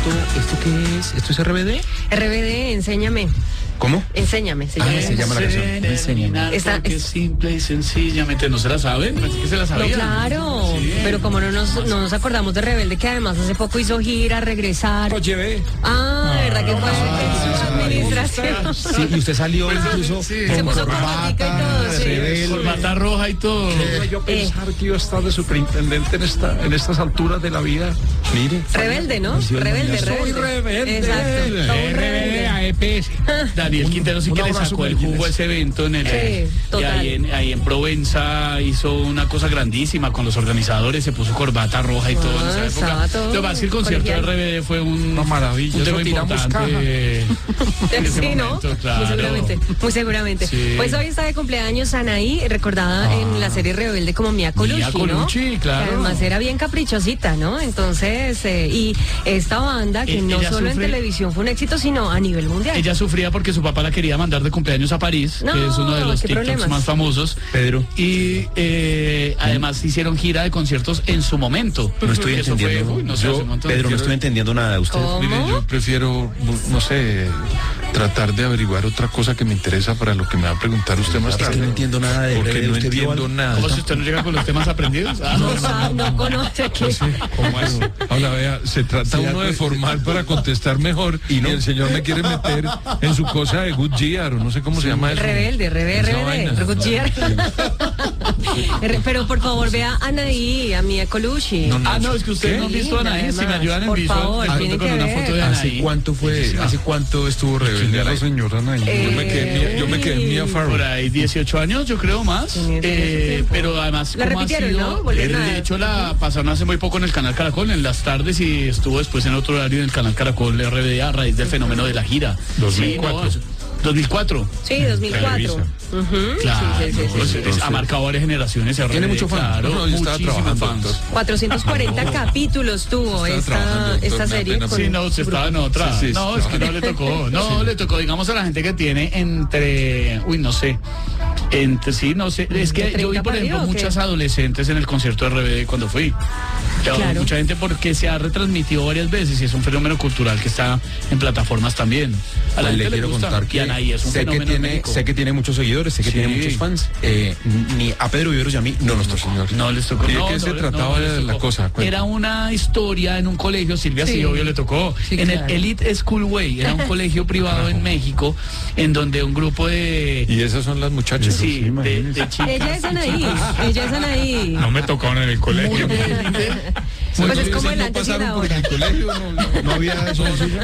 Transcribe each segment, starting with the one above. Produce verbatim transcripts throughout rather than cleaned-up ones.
¿Esto, esto qué es? ¿Esto es R B D? R B D, enséñame. ¿Cómo? Enséñame, se Ah, llama. se llama la canción. Enséñame. Esta- Porque es- simple y sencillamente no se la saben. Pensé que se la No, sabían. claro, Sí. pero como no nos, no nos acordamos de Rebelde, que además hace poco hizo gira, regresar. Oye, ve. Ah, ¿verdad que fue en su administración? Sí, y usted salió incluso sí. Se con puso corbatica y todo, sí. rebelde. Corbata roja y todo. Yo pensar que iba a estar de superintendente en esta, en estas alturas de la vida. Mire. Rebelde, ¿no? Rebelde, Soy rebelde. rebelde. Exacto. todo un R B D rebelde. a E P S. Daniel Quintero sí un que le abrazo, sacó el Martínez. jugo a ese evento en el Sí, y total. ahí en, ahí en Provenza hizo una cosa grandísima con los organizadores, se puso corbata roja y todo en esa Ah, época. estaba todo Lo que pasa es que el concierto de colegial. R B D fue un, Una maravilla, un tema eso tiramos importante en ese Sí, ¿no? momento, Muy claro. seguramente, muy seguramente. Sí. Pues hoy está de cumpleaños Anaí, recordada en la serie Rebelde como Mia Colucci, Mia Colucci, ¿no? claro. Que además era bien caprichosita, ¿no? Entonces, eh, y esta banda que E- no ella solo en sufre- televisión fue un éxito, sino a nivel mundial. Ella sufría porque su papá la quería mandar de cumpleaños a París, No, que es uno de los qué TikToks problemas. más famosos. Pedro. Y eh, además hicieron gira de conciertos en su momento. No estoy Eso entendiendo. Fue, uy, no sé, Yo, hace un montón. Pedro, no estoy entendiendo nada de usted. ¿Cómo? Mire, yo prefiero, no sé, tratar de averiguar otra cosa que me interesa para lo que me va a preguntar usted más Es que tarde. no entiendo nada de Porque R B D. no ¿Usted vio entiendo algo? nada. ¿Cómo si usted no llega con los temas aprendidos? Ah, No sabe, no conoce que... ¿Cómo es? Ahora vea, se trata uno de formar para contestar mejor y, el señor me quiere meter en su cosa de Goodyear o no sé cómo se llama eso. Rebelde, rebelde, Esa vaina. rebelde. Gutiérrez. Pero por favor vea a Anaí, a Mia Colucci. No, no. Ah, no, es que ustedes ¿Qué? no han visto a Anaí. Si me Además, ayudan en por visual, favor, de pronto tienen con que una ver. foto de ¿Hace Anaí. cuánto fue? ¿Hace cuánto estuvo ¿Quién Rebelde? es al la aire? señora Anaí? Yo me quedé, yo me quedé en Mia Por Farrow. ahí dieciocho años, yo creo más. Sí, tiene su Eh, tiempo. pero además, La como ha repitieron, sido, ¿no? Volvieron eh, a- de hecho, la pasaron hace muy poco en el canal Caracol, en las tardes, y estuvo después en otro horario en el canal Caracol R B D a raíz del fenómeno de la gira. dos mil cuatro. Sí, no, eso- dos mil cuatro. Sí, dos mil cuatro. Televisa. Ujú, Claro, sí, sí, sí, sí. es- es- ha marcado varias generaciones. R B D, Tiene mucho fan. Claro, No, yo estaba muchísimos trabajando, fans. doctor. cuatrocientos cuarenta capítulos tuvo Estaba esta, trabajando, doctor, esta me serie. apena. con- Sí, no, usted estaba en otra. Sí, sí, no, sí, es que no. no le tocó. No, le tocó, digamos, a la gente que tiene entre, uy, no sé. Entre, sí, no sé. Es que ¿De yo vi, treinta por para ejemplo, arriba o qué? muchas adolescentes en el concierto de R B D cuando fui. Yo, Claro. Mucha gente porque se ha retransmitido varias veces y es un fenómeno cultural que está en plataformas también. A la Pues le gente le quiero gusta. contar Y que Anaí es un sé que fenómeno en tiene México. sé que tiene muchos seguidores, sé que Sí. tiene muchos fans. Eh, ni a Pedro Viveros y a mí no nos tocó. señor. No les tocó. ¿Y de no, qué no, se no, trataba no les la tocó. cosa? Cuente. Era una historia en un colegio, Silvia, sí, Sí. obvio le tocó. Sí, en claro. el Elite School Way, era un colegio privado en México, en donde un grupo de... Y esas son las muchachas. Sí, de, imagínese. de chicas. Ella es Anaí, ella es Anaí. No me tocaron en el colegio. Pues es como Esas el no antes y el pasaron por ahora. el colegio, no, no, no había eso.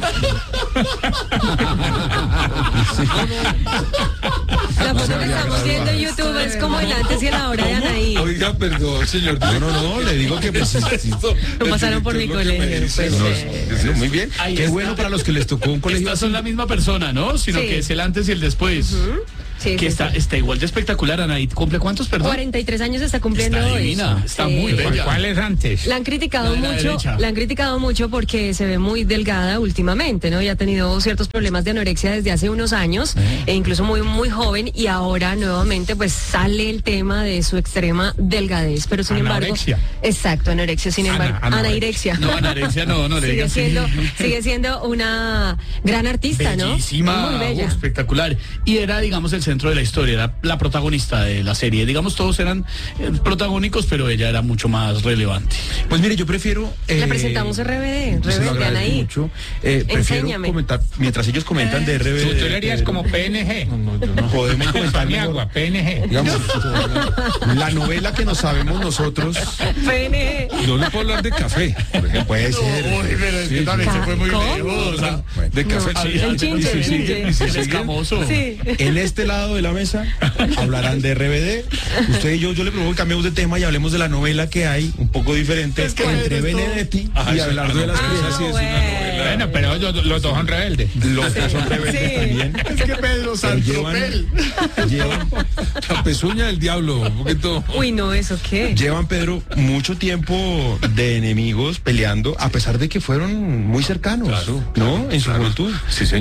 La foto que estamos viendo en YouTube es como el antes y el ahora de Anaí. Oiga, perdón, señor. No, no, no, le digo que pues, Lo pasaron por mi colegio, pues, no, eh. no, muy bien. Ahí Qué está. bueno para los que les tocó un colegio Estas así. son la misma persona, ¿no? Sino Sí. que es el antes y el después. Sí, Que sí, está, sí. está igual de espectacular, Anaí. ¿Cumple cuántos, perdón? cuarenta y tres años está cumpliendo Está hoy. divina, está muy Sí. bella. ¿Cuál es antes? La han criticado La de la mucho, derecha. la han criticado mucho porque se ve muy delgada últimamente, ¿no? Y ha tenido ciertos problemas de anorexia desde hace unos años, e incluso muy, muy joven, y ahora nuevamente pues sale el tema de su extrema delgadez. Pero sin Anorexia. embargo. Exacto, anorexia, sin Ana- embargo. anorexia. Anairexia. No, anorexia no, no le sigue digas así. siendo, sigue siendo una gran artista, ¿no? Bellísima, Muy bella. uh, espectacular. Y era, digamos, el centro de la historia, era la protagonista de la serie. Digamos, todos eran eh, protagónicos, pero ella era mucho más relevante. Pues mire, yo prefiero. Le eh, presentamos R B D, se lo Rebelde, agradezco Anaí. mucho. Eh, prefiero Enséñame. comentar, mientras ellos comentan de R B D. Tú le harías como P N G. No, no, yo no. Podemos comentar Mi mejor, agua, P N G. digamos, la novela que nos sabemos nosotros. P N G. No le puedo hablar de café, por ejemplo. Puede Uy, ser. pero es que Sí, también sí. se fue muy ¿Cómo? lejos. o sea, De café. ah, sí. el chinche, Y si el sigue, chinche. y si el sigue, escamoso. Sí. En este lado de la mesa hablarán de R B D. Usted y yo, yo le propongo que cambiemos de tema y hablemos de la novela que hay, un poco diferente, Es que entre esto- Benedetti Ah, y sí, Abelardo de las Ah, Cruces. sí es una bueno. Bueno, pero ellos- los dos son rebeldes. Los dos son rebeldes Sí. también. Es que Pedro Pero llevan, Santropel. llevan, La pezuña del diablo, un poquito. Uy, no, ¿eso qué? llevan, Pedro, mucho tiempo de enemigos peleando, a pesar de que fueron muy cercanos, Claro, ¿no? En su claro. juventud. Sí, señor.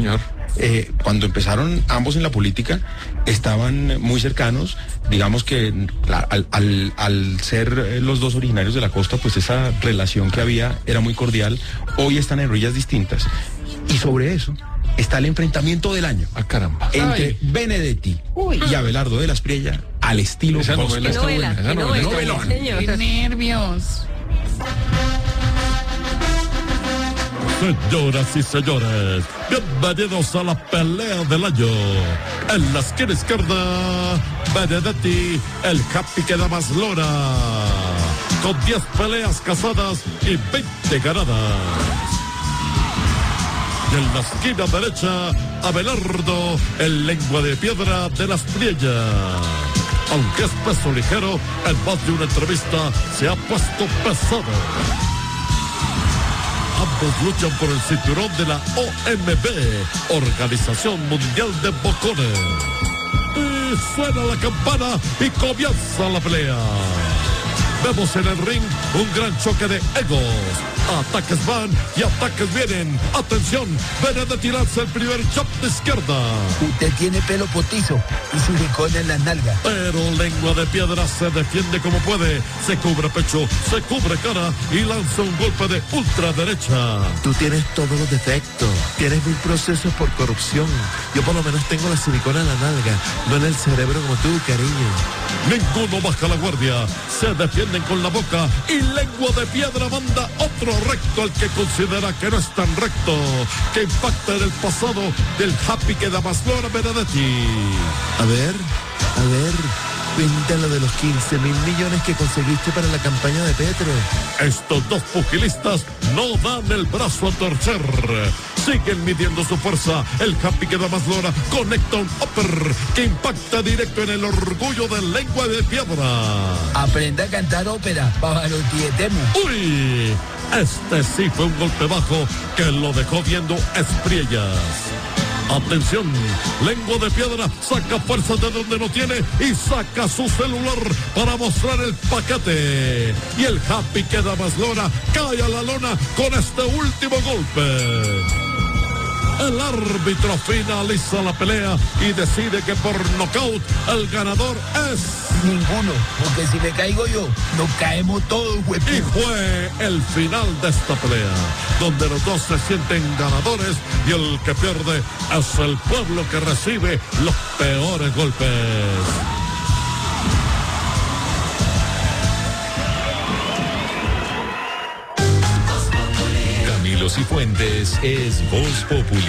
eh, cuando empezaron ambos en la política, estaban muy cercanos, digamos que la, al, al, al ser los dos originarios de la costa, pues esa relación que había era muy cordial. Hoy están en orillas distintas. Y sobre eso está el enfrentamiento del año. Ah, caramba. Entre Ay. Benedetti y Abelardo de la Espriella al estilo Esa Costa. novela Qué está novela, buena. Esa qué novela está novela, buena. señor. ¡Qué nervios! Señoras y señores, bienvenidos a la pelea del año. En la esquina izquierda, Benedetti, el happy que da más lora, con diez peleas casadas y veinte ganadas. Y en la esquina derecha, Abelardo, el lengua de piedra de las Espriella. Aunque es peso ligero, en más de una entrevista se ha puesto pesado. Ambos luchan por el cinturón de la O M B, Organización Mundial de Bocones. Y suena la campana y comienza la pelea. Vemos en el ring un gran choque de egos. Ataques van y ataques vienen. Atención, Benedetti lanza el primer chop de izquierda. Usted tiene pelo potizo y silicona en la nalga. Pero lengua de piedra se defiende como puede. Se cubre pecho, se cubre cara y lanza un golpe de ultraderecha. Tú tienes todos los defectos, tienes mil procesos por corrupción. Yo por lo menos tengo la silicona en la nalga, no en el cerebro como tú, cariño. Ninguno baja la guardia. Se defienden con la boca y lengua de piedra manda otro recto al que considera que no es tan recto, que impacta en el pasado del happy que da más flor a Benedetti. A ver, a ver, cuéntalo de los quince mil millones que conseguiste para la campaña de Petro. Estos dos pugilistas no dan el brazo a torcer. Siguen midiendo su fuerza. El happy que da más lora conecta un upper que impacta directo en el orgullo de lengua de piedra. Aprenda a cantar ópera, Pavarotti de Temu. ¡Uy! Este sí fue un golpe bajo que lo dejó viendo Espriellas. Atención, lengua de piedra saca fuerzas de donde no tiene y saca su celular para mostrar el paquete. Y el happy que da más lora cae a la lona con este último golpe. El árbitro finaliza la pelea y decide que por nocaut el ganador es... Ninguno, porque si me caigo yo, nos caemos todos, Y huepudos. fue el final de esta pelea, donde los dos se sienten ganadores y el que pierde es el pueblo que recibe los peores golpes. Camilo Cifuentes es Voz Populi.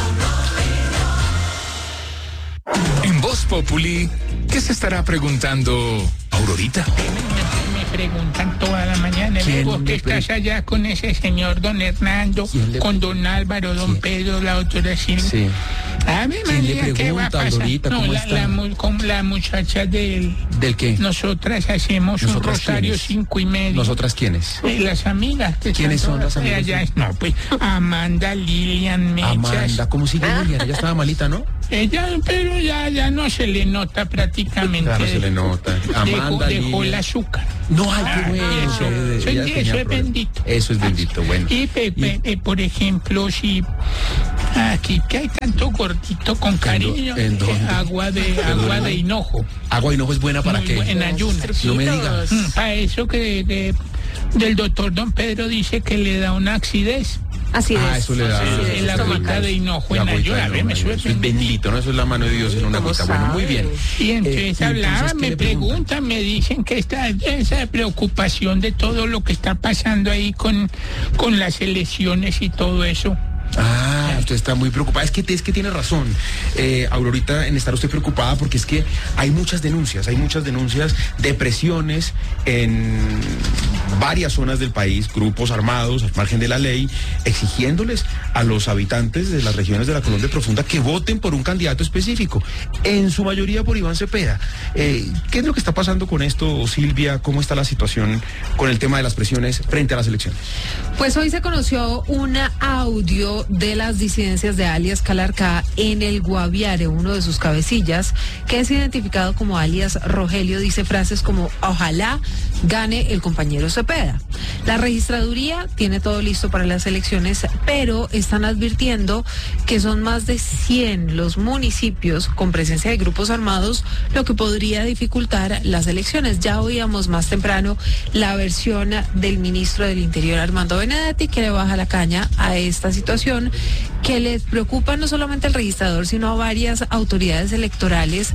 En Voz Populi, ¿qué se estará preguntando Aurorita? Me, me preguntan toda la mañana. Luego que estás allá con ese señor don Hernando, con don Álvaro, don Pedro, la doctora Silvia. Sí. A ver, ¿Quién le María, ¿qué va a pregunta, pasar? Aurorita, No, cómo la, está? la, mu- con la muchacha del... ¿Del qué? Nosotras hacemos un ¿Nosotras rosario quiénes? cinco y medio. ¿Nosotras quiénes? Eh, las amigas. que ¿Quiénes están son las todas amigas? allá. No, pues Amanda, Lilian, Mechas. Amanda, ¿cómo sigue Lilian? Ella estaba malita, ¿no? Ella, pero ya, ya no se le nota prácticamente. Claro, se le nota. Dejó, Amanda, dejó Lilian. el azúcar. No, ay, qué Ah, bueno. eso, que eso, ella eso tenía es problemas. bendito. Eso es bendito, bueno. Y, pe- pe- eh, por ejemplo, si aquí que hay tanto gordito con cariño, en dónde? eh, agua de agua de hinojo. Agua y no es buena para Muy qué. bu- en ayunas. No me diga. Mm, para eso que, que del doctor don Pedro dice que le da una acidez. Así es. Ah, eso le da- Sí, Ah, el eso agüita de hinojo en La agüita ayunas. de Ve, me Roma, sube eso es bendito, ¿no? Eso es la mano de Dios en una ¿Cómo agüita. Bueno, muy sabe? bien. Y entonces Eh, y hablaban, entonces, ¿qué me le preguntan? preguntan, me dicen que está esa preocupación de todo lo que está pasando ahí con, con las elecciones y todo eso. Ah, usted está muy preocupada. Es que, es que tiene razón, eh, Aurorita, en estar usted preocupada porque es que hay muchas denuncias, hay muchas denuncias de presiones en varias zonas del país, grupos armados al margen de la ley, exigiéndoles a los habitantes de las regiones de la Colombia Profunda que voten por un candidato específico, en su mayoría por Iván Cepeda. Eh, ¿Qué es lo que está pasando con esto, Silvia? ¿Cómo está la situación con el tema de las presiones frente a las elecciones? Pues hoy se conoció un audio de las disidencias de alias Calarcá en el Guaviare. Uno de sus cabecillas, que es identificado como alias Rogelio, dice frases como ojalá gane el compañero Cepeda. La registraduría tiene todo listo para las elecciones, pero están advirtiendo que son más de cien los municipios con presencia de grupos armados, lo que podría dificultar las elecciones. Ya oíamos más temprano la versión del ministro del Interior, Armando Benedetti, que le baja la caña a esta situación que les preocupa no solamente al registrador, sino a varias autoridades electorales,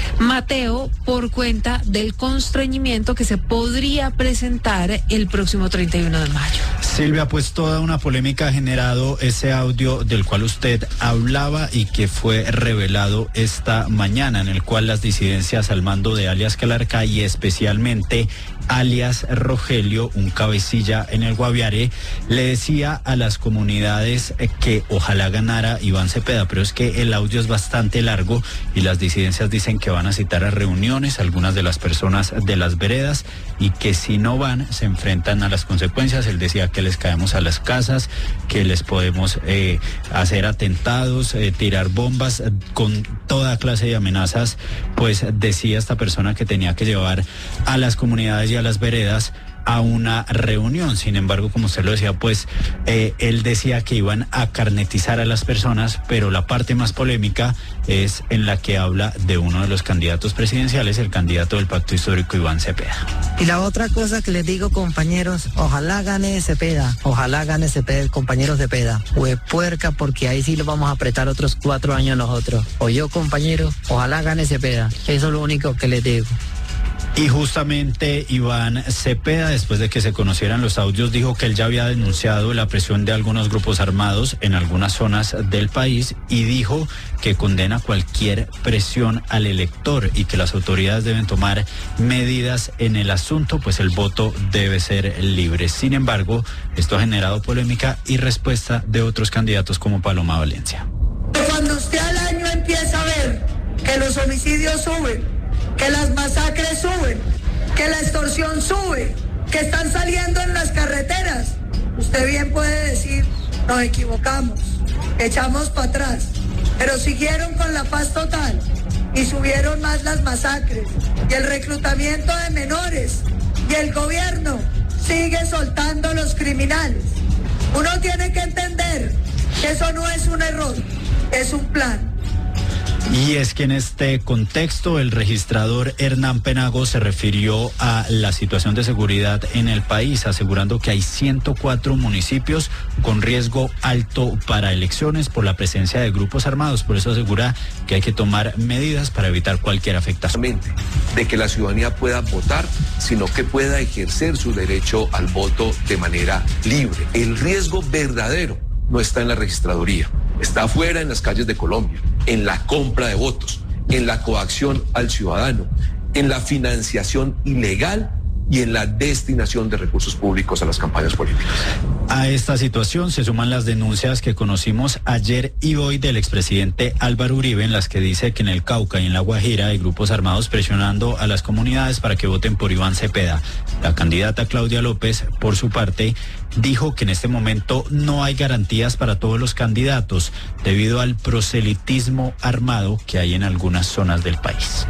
Mateo, por cuenta del constreñimiento que se podría presentar el próximo treinta y uno de mayo. Silvia, pues toda una polémica ha generado ese audio del cual usted hablaba y que fue revelado esta mañana, en el cual las disidencias al mando de alias Calarcá y especialmente alias Rogelio, un cabecilla en el Guaviare, le decía a las comunidades que ojalá ganara Iván Cepeda, pero es que el audio es bastante largo y las disidencias dicen que van a citar a reuniones algunas de las personas de las veredas y que si no van se enfrentan a las consecuencias. Él decía que les caemos a las casas, que les podemos eh, hacer atentados, eh, tirar bombas, eh, con toda clase de amenazas. Pues decía esta persona que tenía que llevar a las comunidades y a las veredas a una reunión. Sin embargo, como usted lo decía, pues eh, él decía que iban a carnetizar a las personas, pero la parte más polémica es en la que habla de uno de los candidatos presidenciales, el candidato del Pacto Histórico, Iván Cepeda. Y la otra cosa que les digo, compañeros, ojalá gane Cepeda, ojalá gane Cepeda, compañeros Cepeda, huepuerca, porque ahí sí lo vamos a apretar otros cuatro años nosotros. O yo, compañero, ojalá gane Cepeda, eso es lo único que les digo. Y justamente Iván Cepeda, después de que se conocieran los audios, dijo que él ya había denunciado la presión de algunos grupos armados en algunas zonas del país y dijo que condena cualquier presión al elector y que las autoridades deben tomar medidas en el asunto, pues el voto debe ser libre. Sin embargo, esto ha generado polémica y respuesta de otros candidatos como Paloma Valencia. Cuando usted al año empieza a ver que los homicidios suben, que las masacres suben, que la extorsión sube, que están saliendo en las carreteras, usted bien puede decir, nos equivocamos, echamos para atrás, pero siguieron con la paz total y subieron más las masacres y el reclutamiento de menores y el gobierno sigue soltando a los criminales. Uno tiene que entender que eso no es un error, es un plan. Y es que en este contexto el registrador Hernán Penagos se refirió a la situación de seguridad en el país, asegurando que hay ciento cuatro municipios con riesgo alto para elecciones por la presencia de grupos armados. Por eso asegura que hay que tomar medidas para evitar cualquier afectación. De que la ciudadanía pueda votar, sino que pueda ejercer su derecho al voto de manera libre. El riesgo verdadero no está en la registraduría, está afuera en las calles de Colombia, en la compra de votos, en la coacción al ciudadano, en la financiación ilegal y en la destinación de recursos públicos a las campañas políticas. A esta situación se suman las denuncias que conocimos ayer y hoy del expresidente Álvaro Uribe, en las que dice que en el Cauca y en la Guajira hay grupos armados presionando a las comunidades para que voten por Iván Cepeda. La candidata Claudia López, por su parte, dijo que en este momento no hay garantías para todos los candidatos debido al proselitismo armado que hay en algunas zonas del país.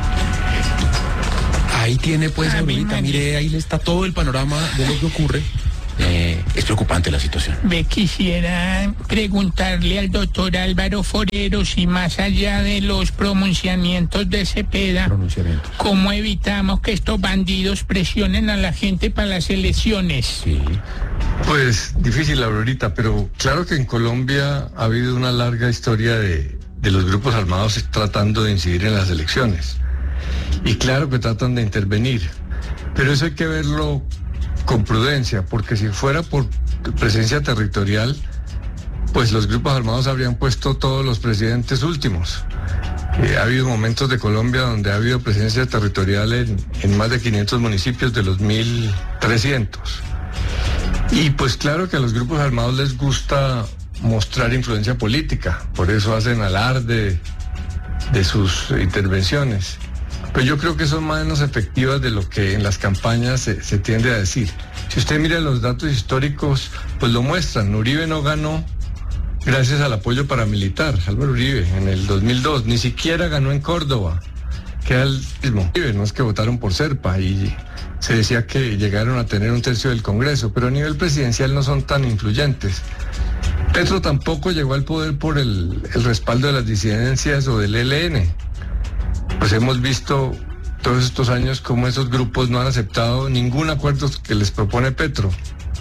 Ahí tiene pues, Aurelita, mire, ahí está todo el panorama de lo que ocurre. Eh, es preocupante la situación. Me quisiera preguntarle al doctor Álvaro Forero si más allá de los pronunciamientos de Cepeda, ¿cómo evitamos que estos bandidos presionen a la gente para las elecciones? Sí. Pues difícil, Aurorita, pero claro que en Colombia ha habido una larga historia de, de los grupos armados tratando de incidir en las elecciones. Y claro que tratan de intervenir, pero eso hay que verlo con prudencia, porque si fuera por presencia territorial, pues los grupos armados habrían puesto todos los presidentes últimos. Eh, ha habido momentos de Colombia donde ha habido presencia territorial en, en más de quinientos municipios de los mil trescientos. Y pues claro que a los grupos armados les gusta mostrar influencia política, por eso hacen alarde de sus intervenciones. Pero yo creo que son menos efectivas de lo que en las campañas se, se tiende a decir. Si usted mira los datos históricos, pues lo muestran. Uribe no ganó gracias al apoyo paramilitar, Álvaro Uribe, en el dos mil dos. Ni siquiera ganó en Córdoba, que era el mismo. No es que votaron por Serpa y, se decía que llegaron a tener un tercio del Congreso, pero a nivel presidencial no son tan influyentes. Petro tampoco llegó al poder por el, el respaldo de las disidencias o del E L N. Pues hemos visto todos estos años cómo esos grupos no han aceptado ningún acuerdo que les propone Petro.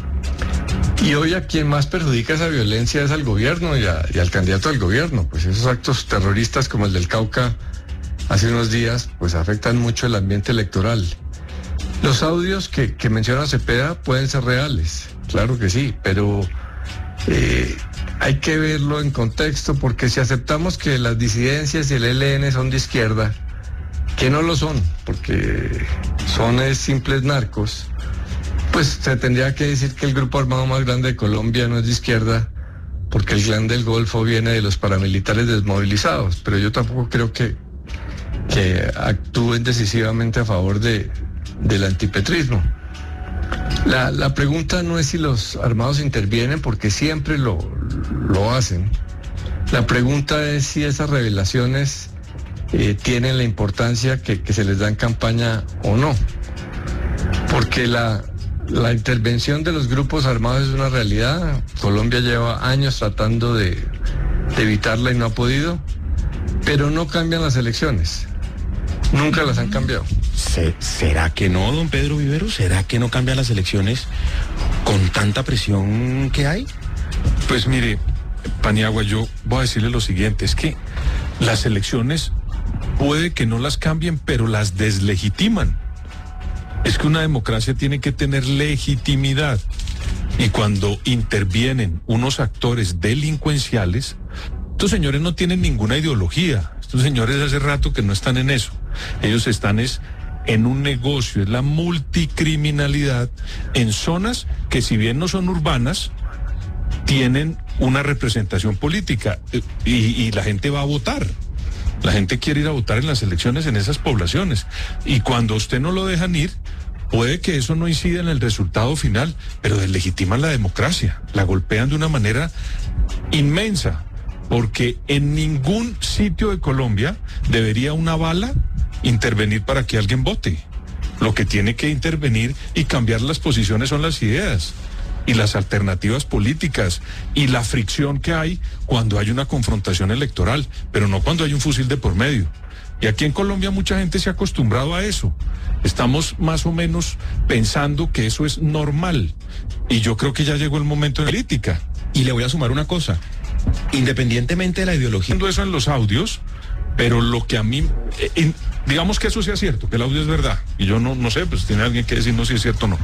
Y hoy a quien más perjudica esa violencia es al gobierno y, a, y al candidato del gobierno. Pues esos actos terroristas como el del Cauca hace unos días, pues afectan mucho el ambiente electoral. Los audios que, que menciona Cepeda pueden ser reales, claro que sí, pero eh, hay que verlo en contexto, porque si aceptamos que las disidencias y el E L N son de izquierda, que no lo son, porque son es, simples narcos, pues se tendría que decir que el grupo armado más grande de Colombia no es de izquierda, porque el Clan del Golfo viene de los paramilitares desmovilizados, pero yo tampoco creo que, que actúen decisivamente a favor de, del antipetrismo. La, la pregunta no es si los armados intervienen, porque siempre lo, lo hacen. La pregunta es si esas revelaciones eh, tienen la importancia que, que se les da en campaña o no. Porque la, la intervención de los grupos armados es una realidad. Colombia lleva años tratando de, de evitarla y no ha podido, pero no cambian las elecciones. Nunca las han cambiado. ¿Será que no, don Pedro Viveros? ¿Será que no cambian las elecciones con tanta presión que hay? Pues mire, Paniagua, yo voy a decirle lo siguiente, es que las elecciones puede que no las cambien, pero las deslegitiman. Es que una democracia tiene que tener legitimidad, y cuando intervienen unos actores delincuenciales, estos señores no tienen ninguna ideología, estos señores hace rato que no están en eso, ellos están es en un negocio, es la multicriminalidad en zonas que, si bien no son urbanas, tienen una representación política, y, y la gente va a votar. La gente quiere ir a votar en las elecciones en esas poblaciones, y cuando usted no lo dejan ir, puede que eso no incida en el resultado final, pero deslegitiman la democracia, la golpean de una manera inmensa, porque en ningún sitio de Colombia debería una bala intervenir para que alguien vote. Lo que tiene que intervenir y cambiar las posiciones son las ideas y las alternativas políticas y la fricción que hay cuando hay una confrontación electoral, pero no cuando hay un fusil de por medio. Y aquí en Colombia mucha gente se ha acostumbrado a eso. Estamos más o menos pensando que eso es normal, y yo creo que ya llegó el momento de la política. Y le voy a sumar una cosa, independientemente de la ideología. Eso en los audios, pero lo que a mí, eh, digamos que eso sea cierto, que el audio es verdad, y yo no, no sé, pues tiene alguien que decirnos si es cierto o no,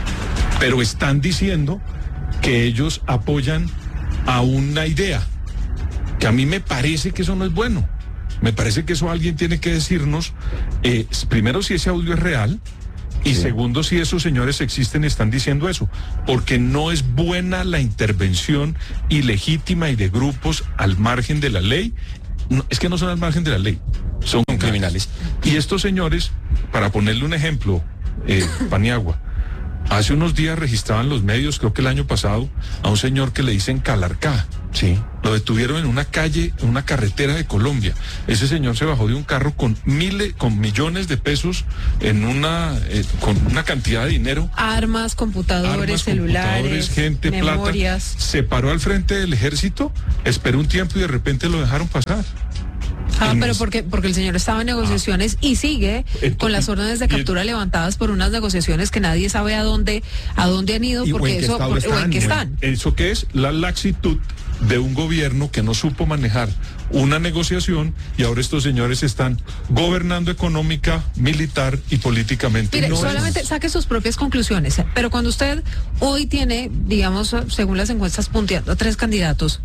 pero están diciendo que ellos apoyan a una idea, que a mí me parece que eso no es bueno. Me parece que eso alguien tiene que decirnos, eh, primero, si ese audio es real, y sí, segundo, si esos señores existen y están diciendo eso, porque no es buena la intervención ilegítima y de grupos al margen de la ley. No, es que no son al margen de la ley, son criminales. Y estos señores, para ponerle un ejemplo, eh, Paniagua, hace unos días registraban los medios, creo que el año pasado, a un señor que le dicen Calarcá. Sí. Lo detuvieron en una calle, en una carretera de Colombia. Ese señor se bajó de un carro con miles, con millones de pesos, en una, eh, con una cantidad de dinero. Armas, computadores, armas, celulares, computadores, gente, memorias. Plata. Se paró al frente del ejército, esperó un tiempo y de repente lo dejaron pasar. Ah, en pero es... porque porque el señor estaba en negociaciones ah. y sigue Entonces, con las órdenes de captura y... levantadas por unas negociaciones que nadie sabe a dónde a dónde han ido, porque eso por, están, o en qué están. Eso que es la laxitud de un gobierno que no supo manejar una negociación, y ahora estos señores están gobernando económica, militar y políticamente. Mire, no solamente es... saque sus propias conclusiones, pero cuando usted hoy tiene, digamos, según las encuestas, punteando a tres candidatos,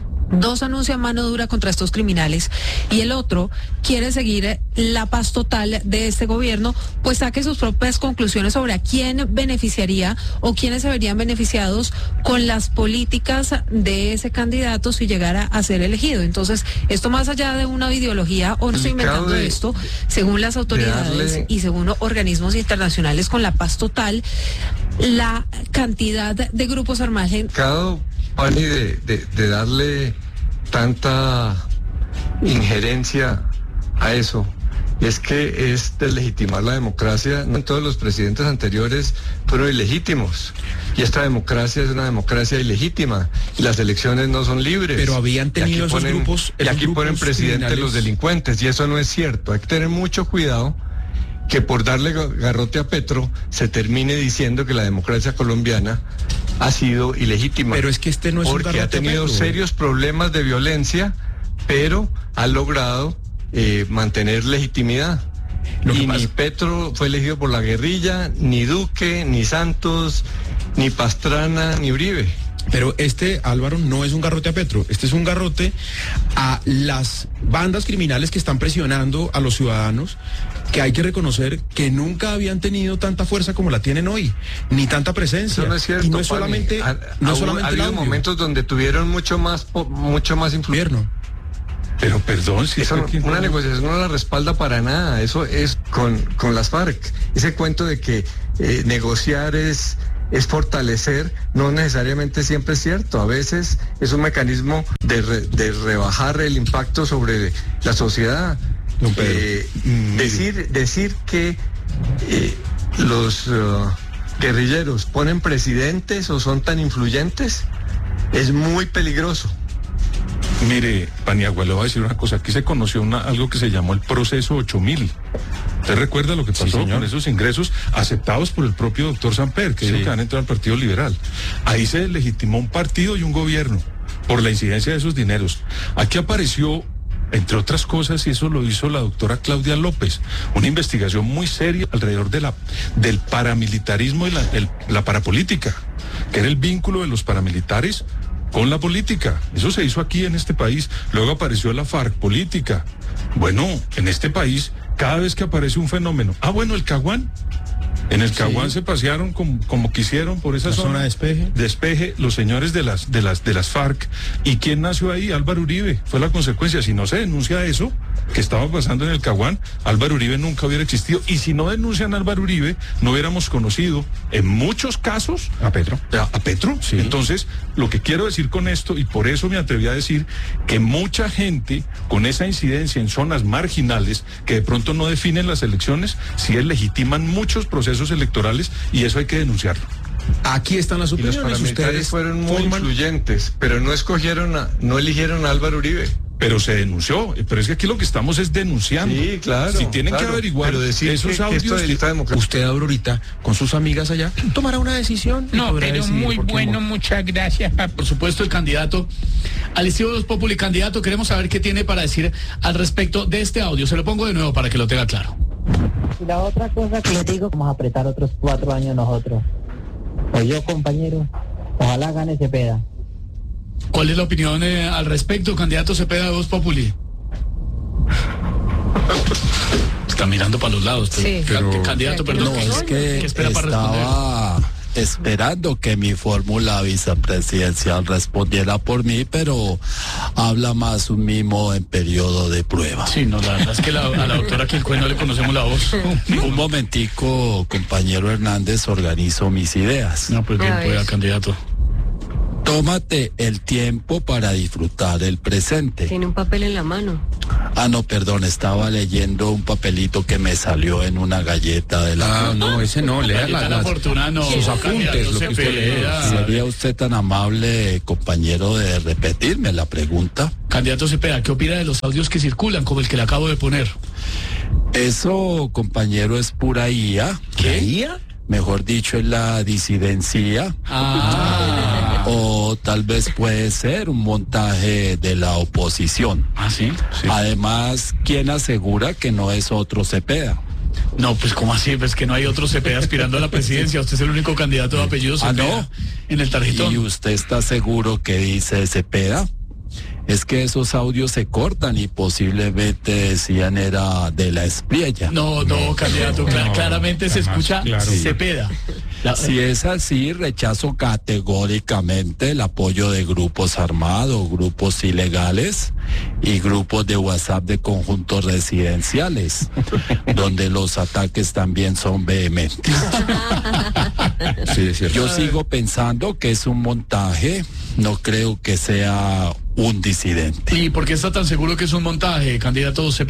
dos anuncian mano dura contra estos criminales y el otro quiere seguir la paz total de este gobierno, pues saque sus propias conclusiones sobre a quién beneficiaría o quiénes se verían beneficiados con las políticas de ese candidato si llegara a ser elegido. Entonces, esto más allá de una ideología, o no estoy inventando de, esto, según las autoridades darle... y según organismos internacionales con la paz total, la cantidad de grupos armados... Pani, de, de, de darle tanta injerencia a eso, es que es deslegitimar la democracia. No, todos los presidentes anteriores fueron ilegítimos. Y esta democracia es una democracia ilegítima. Y las elecciones no son libres. Pero habían tenido esos ponen, grupos. Y aquí grupos ponen presidente criminales. los delincuentes. Y eso no es cierto. Hay que tener mucho cuidado que por darle garrote a Petro se termine diciendo que la democracia colombiana ha sido ilegítima. Pero es que este no es un porque garrote ha a tenido Petro. serios problemas de violencia, pero ha logrado eh, mantener legitimidad. Lo que y pasa- ni Petro fue elegido por la guerrilla, ni Duque, ni Santos, ni Pastrana, ni Uribe. Pero este, Álvaro, no es un garrote a Petro, este es un garrote a las bandas criminales que están presionando a los ciudadanos, que hay que reconocer que nunca habían tenido tanta fuerza como la tienen hoy, ni tanta presencia. Eso no es cierto, y no es Pani. solamente, Ha, no ha- es solamente ha el habido audio. momentos donde tuvieron mucho más, po- mucho más influencia. Pero perdón, si Eso, es que aquí una no- negociación no la respalda para nada. Eso es con, con las FARC. Ese cuento de que eh, negociar es, es fortalecer, no necesariamente siempre es cierto. A veces es un mecanismo de, re- de rebajar el impacto sobre la sociedad. Don Pedro, Eh, decir, decir que eh, los uh, guerrilleros ponen presidentes o son tan influyentes es muy peligroso. Mire, Paniagua, le voy a decir una cosa. Aquí se conoció una, algo que se llamó el proceso ocho mil. ¿Usted recuerda lo que pasó señor. con esos ingresos aceptados por el propio doctor Samper, que Sí. dijo que han entrado al Partido Liberal? Ahí se legitimó un partido y un gobierno por la incidencia de esos dineros. Aquí apareció, entre otras cosas, y eso lo hizo la doctora Claudia López, una investigación muy seria alrededor de la, del paramilitarismo y la, el- la parapolítica, que era el vínculo de los paramilitares con la política. Eso se hizo aquí en este país. Luego apareció la FARC política. Bueno, en este país, cada vez que aparece un fenómeno. Ah, bueno, el Caguán. En el Sí. Caguán se pasearon como, como quisieron por esa La zona. zona de despeje. Despeje, los señores de las, de las, de las FARC. ¿Y quién nació ahí? Álvaro Uribe. Fue la consecuencia. Si no se denuncia eso que estaba pasando en el Caguán, Álvaro Uribe nunca hubiera existido. Y si no denuncian a Álvaro Uribe, no hubiéramos conocido en muchos casos A Petro. a, a Petro. Sí. Entonces, lo que quiero decir con esto, y por eso me atreví a decir que mucha gente con esa incidencia en zonas marginales que de pronto no definen las elecciones, sí legitiman muchos procesos electorales y eso hay que denunciarlo. Aquí están las Y los opiniones. paramilitares Ustedes fueron muy forman- influyentes, pero no escogieron, a- no eligieron a Álvaro Uribe. Pero se denunció, pero es que aquí lo que estamos es denunciando. Sí, claro, Si tienen claro, que averiguar pero decir esos que- que audios. esto delita democracia. Usted, Aurorita, con sus amigas allá, tomará una decisión. y No, podrá pero decidir muy por quién bueno, vota. muchas gracias, papá. Por supuesto, el candidato al estilo Voz Populi, candidato, queremos saber qué tiene para decir al respecto de este audio. Se lo pongo de nuevo para que lo tenga claro. Y la otra cosa que les digo, vamos a apretar otros cuatro años nosotros. O yo, compañero, ojalá gane Cepeda. ¿Cuál es la opinión eh, al respecto, candidato Cepeda de Voz Populi? Está mirando para los lados, pero, Sí. pero- Pero- candidato, perdón. No, es ¿Qué espera para responder? estaba esperando que mi fórmula vicepresidencial respondiera por mí, pero habla más un mimo en periodo de prueba. Sí, no, la verdad es que la- a la doctora Quilcue no le conocemos la voz. Un momentico, compañero Hernández, organizo mis ideas. No, pues bien, A ver. pueda, candidato. Tómate el tiempo para disfrutar el presente. Tiene un papel en la mano. Ah, no, perdón, estaba leyendo un papelito que me salió en una galleta de la... Ah, no, ese no, lea Galleta la, la las- fortuna, no, sus apuntes, candidato lo que usted Cepeda. lee. ¿Sería usted tan amable, compañero, de repetirme la pregunta? Candidato Cepeda, ¿qué opina de los audios que circulan, como el que le acabo de poner? Eso, compañero, es pura I A. ¿Qué? ¿I A? Mejor dicho, es la disidencia. Ah, O tal vez puede ser un montaje de la oposición. ¿Ah, sí? Además, ¿quién asegura que no es otro Cepeda? No, pues ¿cómo así? Pues que no hay otro Cepeda aspirando a la presidencia. Usted es el único candidato de apellido Ah, Cepeda ¿no? en el tarjetón. ¿Y usted está seguro que dice Cepeda? Es que esos audios se cortan y posiblemente decían era de la Espriella. No, no, candidato, cla- no, claramente se jamás, escucha claro. Cepeda. La- Si es así, rechazo categóricamente el apoyo de grupos armados, grupos ilegales y grupos de WhatsApp de conjuntos residenciales, donde los ataques también son vehementes. Sí, es cierto. Yo sigo pensando que es un montaje, no creo que sea un disidente. ¿Y por qué está tan seguro que es un montaje, candidato Cepeda?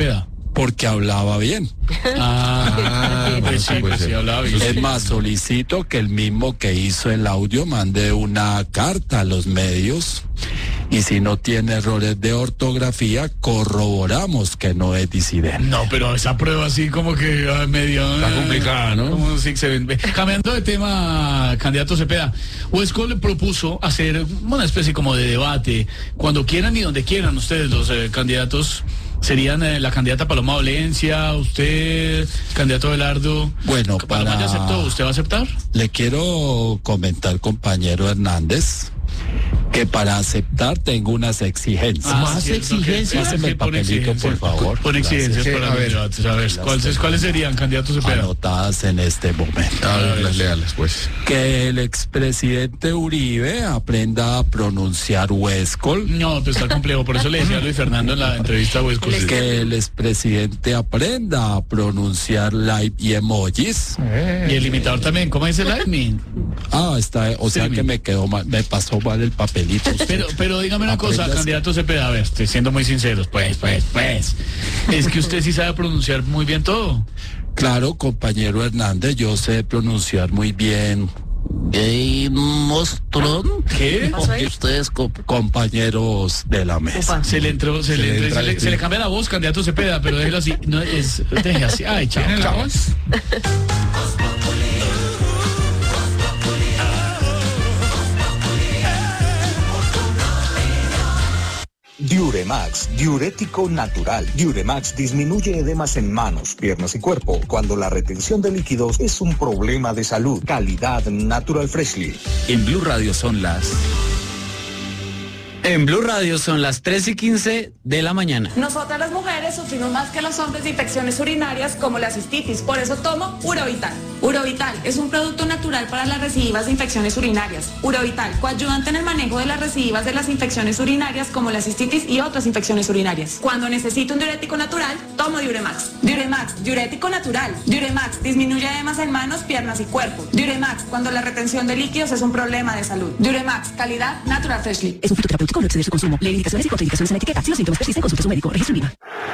porque hablaba bien. Ah, pues sí, pues sí, hablaba bien. Es más, solicito que el mismo que hizo el audio mande una carta a los medios y si no tiene errores de ortografía, corroboramos que no es disidente. No, pero esa prueba así como que ah, medio... Está complicada, ¿no? Como si se ven. Cambiando de tema, candidato Cepeda, Huesco le propuso hacer una especie como de debate, cuando quieran y donde quieran ustedes, los eh, candidatos... Serían eh, la candidata Paloma Valencia, usted, candidato Belardo. Bueno, Paloma para... ya aceptó, ¿usted va a aceptar? Le quiero comentar, compañero Hernández, que para aceptar tengo unas exigencias. Ah, ¿más exigencias? Páseme el papelito, por favor. Pon exigencias Gracias. para a ver, debates. A ver, ¿cuáles, ¿cuáles serían, candidato Cepeda? Anotadas en este momento. A ver, las léalas, pues. Que el expresidente Uribe aprenda a pronunciar Huescol. No, pues está complejo, por eso le decía a Luis Fernando en la entrevista a Huesco. Que el expresidente aprenda a pronunciar live y emojis. Y el imitador también, ¿cómo dice live? Ah, está, o sea Sí, que me quedó mal, me pasó mal el papelito. Pero, pero dígame una cosa, Aprendas- candidato Cepeda, a ver, estoy siendo muy sinceros, pues, pues, pues. Es que usted sí sabe pronunciar muy bien todo. Claro, compañero Hernández, yo sé pronunciar muy bien. Game Mostrón. ¿Qué? Y ustedes, co- compañeros de la mesa. Se le entró, se, Se le, le entró- entra se, le, el se le tiro. cambia la voz, candidato Cepeda, pero déjelo así. No es, deje así. Ay, chao. ¿Tiene la chao. voz? Diuremax, diurético natural. Diuremax disminuye edemas en manos, piernas y cuerpo cuando la retención de líquidos es un problema de salud. Calidad Natural Freshly. En Blue Radio son las... En Blue Radio son las tres y quince de la mañana. Nosotras las mujeres sufrimos más que los hombres de infecciones urinarias como la cistitis, por eso tomo Urovital. Urovital es un producto natural para las recidivas de infecciones urinarias. Urovital, coayudante en el manejo de las recidivas de las infecciones urinarias como la cistitis y otras infecciones urinarias. Cuando necesito un diurético natural, tomo Diuremax. Diuremax, diurético natural. Diuremax disminuye edemas en manos, piernas y cuerpo. Diuremax, cuando la retención de líquidos es un problema de salud. Diuremax, calidad Natural Freshly. Es un fitoterapéutico, no exceder su consumo. Lee indicaciones y contraindicaciones en la etiqueta. Si los síntomas persisten, consulte a su médico. Registro INVIMA.